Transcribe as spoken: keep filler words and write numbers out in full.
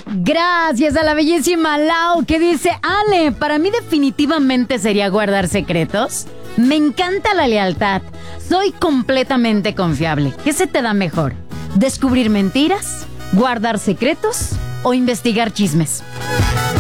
Gracias a la bellísima Lau, que dice: Ale, para mí definitivamente sería guardar secretos. Me encanta la lealtad. Soy completamente confiable. ¿Qué se te da mejor? ¿Descubrir mentiras? ¿Guardar secretos? ¿O investigar chismes?